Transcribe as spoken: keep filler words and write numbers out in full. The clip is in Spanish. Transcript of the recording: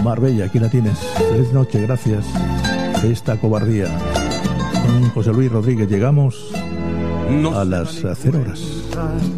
Marbella, aquí la tienes. Feliz noche, gracias. Esta cobardía. Con José Luis Rodríguez llegamos a las cero horas.